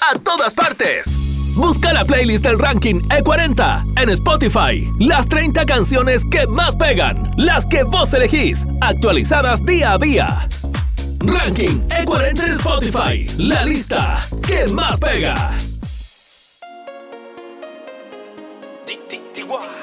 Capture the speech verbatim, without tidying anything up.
a todas partes. Busca la playlist del ranking E cuarenta en Spotify. Las treinta canciones que más pegan, las que vos elegís, actualizadas día a día. Ranking E cuarenta en Spotify, la lista que más pega.